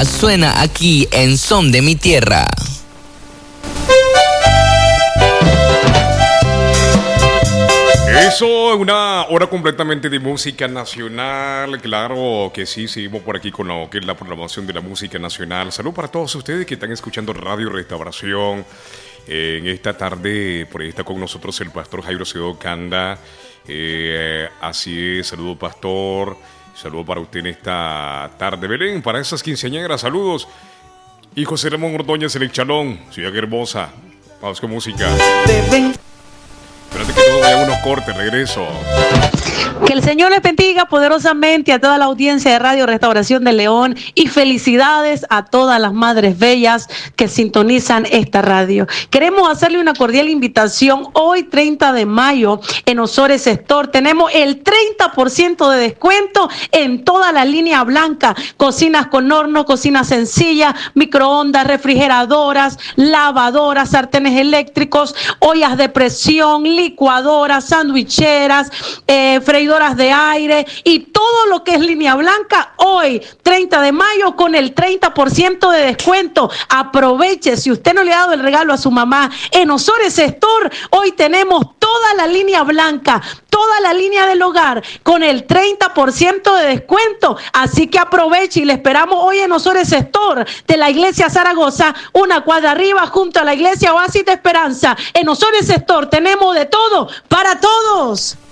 suena aquí en Son de mi Tierra. Eso, una hora completamente de música nacional. Claro que sí, seguimos por aquí con lo que es la programación de la música nacional. Salud para todos ustedes que están escuchando Radio Restauración. En esta tarde, por ahí está con nosotros el pastor Jairo Cedo Canda. Así es, saludo pastor. Saludo para usted en esta tarde. Belén, para esas quinceañeras, saludos. Y José Ramón Ordóñez, el Chalón, ciudad hermosa. Vamos con música. Espérate que todo vaya a unos cortes, regreso. Que el Señor les bendiga poderosamente a toda la audiencia de Radio Restauración de León y felicidades a todas las madres bellas que sintonizan esta radio. Queremos hacerle una cordial invitación hoy 30 de mayo en Ozores Store. Tenemos el 30% de descuento en toda la línea blanca. Cocinas con horno, cocinas sencillas, microondas, refrigeradoras, lavadoras, sartenes eléctricos, ollas de presión, licuadoras, sandwicheras, freidoras de aire y todo lo que es línea blanca hoy 30 de mayo con el 30% de descuento. Aproveche, si usted no le ha dado el regalo a su mamá en Ozores Store, hoy tenemos toda la línea blanca, toda la línea del hogar con el 30% de descuento, así que aproveche y le esperamos hoy en Ozores Store de la iglesia Zaragoza, una cuadra arriba junto a la iglesia Oasis de Esperanza. En Ozores Store tenemos de todo para todos.